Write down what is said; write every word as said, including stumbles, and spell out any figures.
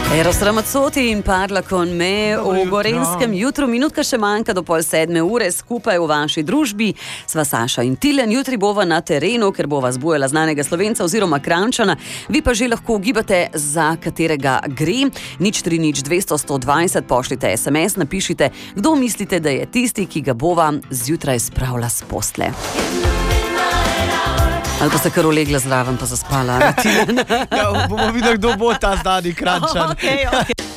Eros Ramazzotti in Parla con me v Gorenjskem jutru. Minutka še manjka do pol sedme ure, skupaj v vaši družbi sva Saša in Tilen. Jutri bova na terenu, ker bova zbujala znanega Slovenca oziroma Kranjčana. Vi pa že lahko ugibate, za katerega gre. Nič tri nič dvesto sto dvajset, pošljite es em es, napišite, kdo mislite, da je tisti, ki ga bova zjutraj spravila s postle. Ali pa se kar ulegla zraven pa zaspala. Ja, bomo videli, kdo bo ta znani Kranjčan. Okay, okay.